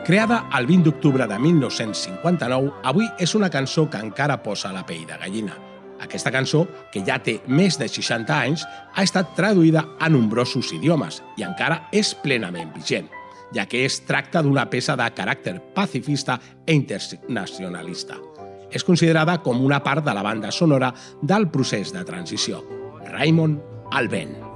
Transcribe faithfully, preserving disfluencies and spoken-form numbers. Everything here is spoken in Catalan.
Creada el vint d'octubre de mil nou-cents cinquanta-nou, avui és una cançó que encara posa la pell de gallina. Aquesta cançó, que ja té més de seixanta anys, ha estat traduïda a nombrosos idiomes i encara és plenament vigent, ja que es tracta d'una peça de caràcter pacifista i internacionalista. És considerada com una part de la banda sonora del procés de transició. Raimon Alben.